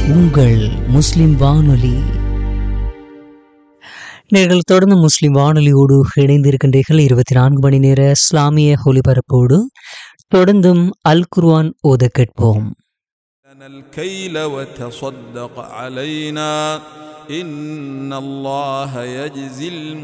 உங்கள் முஸ்லிம் வானொலி. நீங்கள் தொடர்ந்து முஸ்லிம் வானொலியோடு இணைந்திருக்கின்றீர்கள். 24 மணி நேர இஸ்லாமிய ஒலிபரப்போடு தொடர்ந்தும் அல் குர்ஆன் ஓத கேட்போம். الكيل وتصدق علينا إن الله يجزي